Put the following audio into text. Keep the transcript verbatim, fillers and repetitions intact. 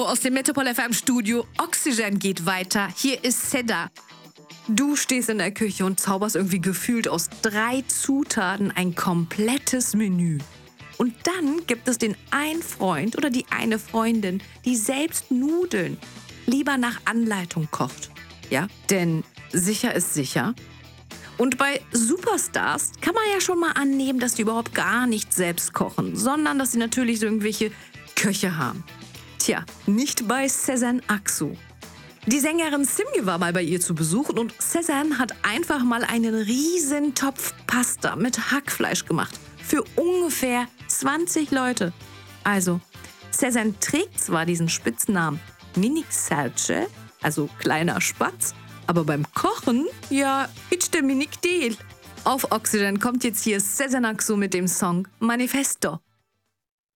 aus dem Metropol F M Studio. Oxygen geht weiter. Hier ist Seda. Du stehst in der Küche und zauberst irgendwie gefühlt aus drei Zutaten ein komplettes Menü. Und dann gibt es den einen Freund oder die eine Freundin, die selbst Nudeln lieber nach Anleitung kocht. Ja, denn sicher ist sicher. Und bei Superstars kann man ja schon mal annehmen, dass die überhaupt gar nicht selbst kochen, sondern dass sie natürlich so irgendwelche Köche haben. Tja, nicht bei Sezen Aksu. Die Sängerin Simge war mal bei ihr zu Besuch und Sezen hat einfach mal einen riesen Topf Pasta mit Hackfleisch gemacht. Für ungefähr zwanzig Leute. Also, Sezen trägt zwar diesen Spitznamen Minik Serçe, also kleiner Spatz, aber beim Kochen, ja, ist der Minik Del. Auf Oxygen kommt jetzt hier Sezen Aksu mit dem Song Manifesto.